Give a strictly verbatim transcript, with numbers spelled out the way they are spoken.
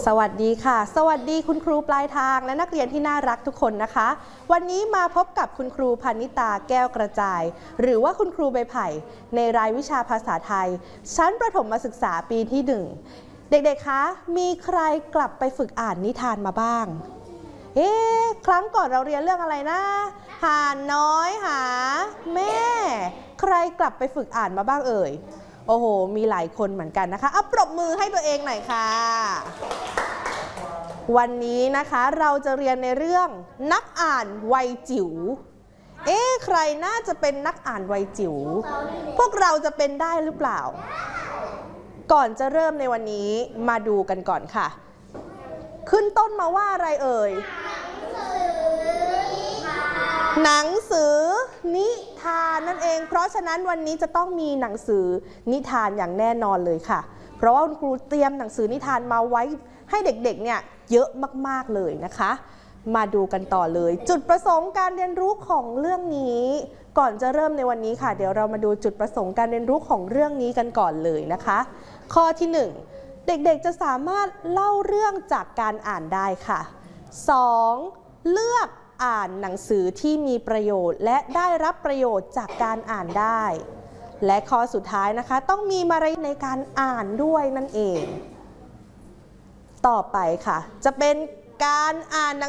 สวัสดีค่ะสวัสดีคุณครูปลายทางและนักเรียนที่น่ารักทุกคนนะคะวันนี้มาพบกับคุณครูพานิตาแก้วกระจายหรือว่าคุณครูใบไผ่ในรายวิชาภาษาไทยชั้นประถมศึกษาปีที่หนึ่งเด็กๆคะมีใครกลับไปฝึกอ่านนิทานมาบ้างเอ๊ะครั้งก่อนเราเรียนเรื่องอะไรนะห่านน้อยหาแม่ใครกลับไปฝึกอ่านมาบ้างเอ่ยโอ้โหมีหลายคนเหมือนกันนะคะเอาปรบมือให้ตัวเองหน่อยค่ะวันนี้นะคะเราจะเรียนในเรื่องนักอ่านวัยจิ๋วเอ๊ะใครน่าจะเป็นนักอ่านวัยจิ๋วพวกเราจะเป็นได้หรือเปล่าก่อนจะเริ่มในวันนี้มาดูกันก่อนค่ะขึ้นต้นมาว่าอะไรเอ่ยหนังสือนิทานนั่นเองเพราะฉะนั้นวันนี้จะต้องมีหนังสือนิทานอย่างแน่นอนเลยค่ะเพราะว่าคุณครูเตรียมหนังสือนิทานมาไว้ให้เด็กๆเนี่ยเยอะมากๆเลยนะคะมาดูกันต่อเลยจุดประสงค์การเรียนรู้ของเรื่องนี้ก่อนจะเริ่มในวันนี้ค่ะเดี๋ยวเรามาดูจุดประสงค์การเรียนรู้ของเรื่องนี้กันก่อนเลยนะคะข้อที่หนึ่งเด็กๆจะสามารถเล่าเรื่องจากการอ่านได้ค่ะสองเลือกอ่านหนังสือที่มีประโยชน์และได้รับประโยชน์จากการอ่านได้และข้อสุดท้ายนะคะต้องมีมารยาทในการอ่านด้วยนั่นเองต่อไปค่ะจะเป็นการอ่าน